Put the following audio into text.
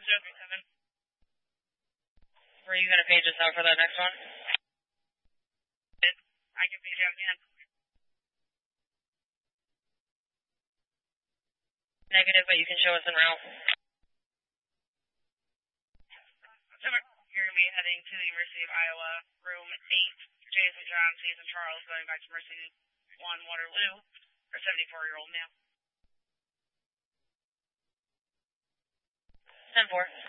037. Were you going to page us out for that next one? I can page out again. Negative, but you can show us en route. You're going to be heading to the University of Iowa, room 8, Jason John, Jason Charles, going back to Mercy 1 Waterloo, for 74-year-old male. 10-4.